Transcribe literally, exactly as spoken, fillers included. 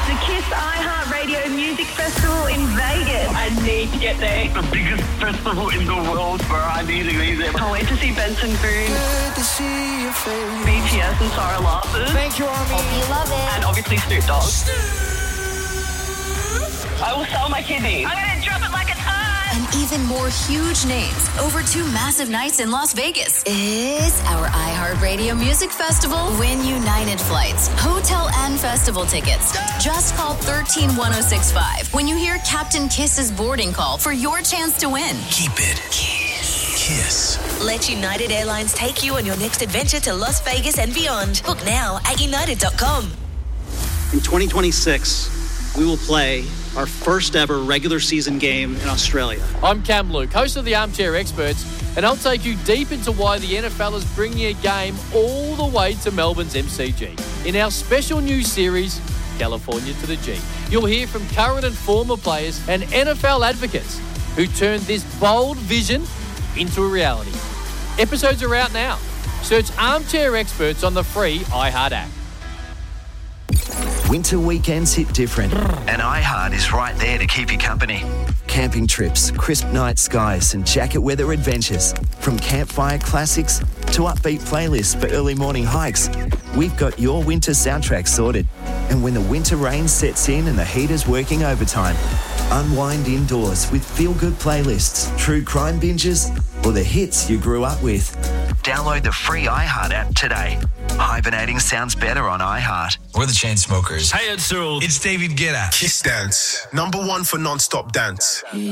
It's the KISS iHeartRadio Music Festival in Vegas. I need to get there. The biggest festival in the world where I need to be there. Can't wait to see Benson Boone, Good to see your face. B T S and Sarah Larson. Thank you, Army. Hope you love it. And obviously Snoop Dogg. I will sell my kidneys. I'm going to drop it like it's hot. And even more huge names over two massive nights in Las Vegas. It's our iHeartRadio Music Festival. Win United flights, hotel and festival tickets. Just call one three one oh six five when you hear Captain Kiss's boarding call for your chance to win. Keep it Kiss. Kiss. Let United Airlines take you on your next adventure to Las Vegas and beyond. Book now at united dot com. In twenty twenty-six, we will play our first ever regular season game in Australia. I'm Cam Luke, host of the Armchair Experts, and I'll take you deep into why the N F L is bringing a game all the way to Melbourne's M C G. In our special new series, California to the G, you'll hear from current and former players and N F L advocates who turned this bold vision into a reality. Episodes are out now. Search Armchair Experts on the free iHeart app. Winter weekends hit different, and iHeart is right there to keep you company. Camping trips, crisp night skies, and jacket weather adventures. From campfire classics to upbeat playlists for early morning hikes, we've got your winter soundtrack sorted. And when the winter rain sets in and the heater's working overtime, unwind indoors with feel-good playlists, true crime binges, or the hits you grew up with. Download the free iHeart app today. Hibernating sounds better on iHeart. We're the Chainsmokers. Hey, it's Cyril. It's David Guetta. Kiss Dance, number one for non-stop dance.